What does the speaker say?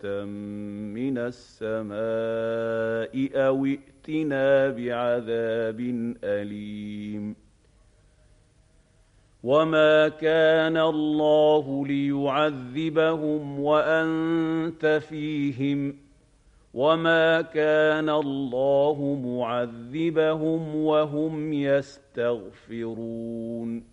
من السماء أو ائتنا بعذاب أليم وما كان الله ليعذبهم وأنت فيهم وما كان الله معذبهم وهم يستغفرون